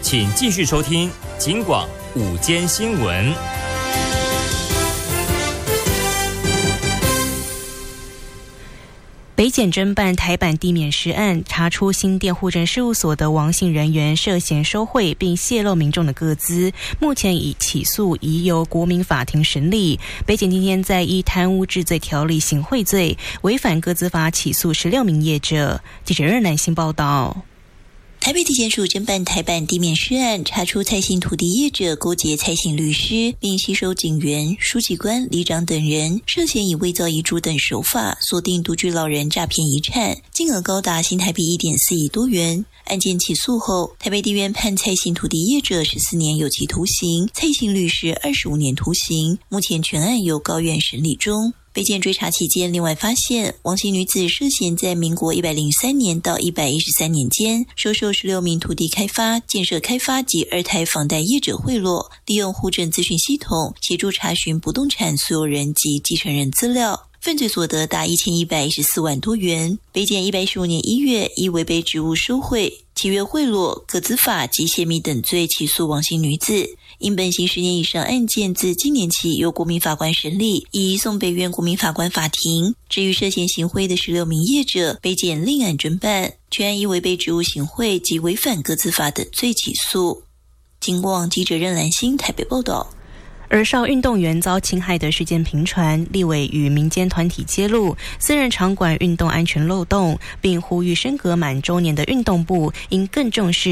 请继续收听警广午间新闻。 北检侦办台版地免尸案，查出新店户政事务所的王姓人员涉嫌收贿并泄露民众的个资，目前已起诉，已由国民法庭审理。北检今天在依贪污治罪条例行贿罪、违反个资法起诉16名业者。记者任南新报道。 台北地检署侦办台版地免尸案，查出蔡姓土地业者勾结蔡姓律师，并吸收警员、书记官、里长等人，涉嫌以伪造遗嘱等手法锁定独居老人诈骗遗产，金额高达新台币1.4亿多元。案件起诉后，台北地院判蔡姓土地业者14年有期徒刑，蔡姓律师25年徒刑。目前全案由高院审理中。北检追查期间，另外发现王姓女子涉嫌在民国103年到113年间，收受16名土地开发、建设开发及二胎房贷业者贿赂，利用户政资讯系统协助查询不动产所有人及继承人资料。犯罪所得达1114万多元。北检115年1月以违背职务收贿、契约贿赂、个资法及泄密等罪起诉王姓女子。因本刑10年以上案件自今年起由国民法官审理，已移送北院国民法官法庭。至于涉嫌行贿的16名业者，北检另案侦办，全案以违背职务行贿及违反个资法等罪起诉。警广记者任兰心台北报道。 儿少运动员遭侵害的事件频传，立委与民间团体揭露私人场馆运动安全漏洞，并呼吁升格满周年的运动部应更重视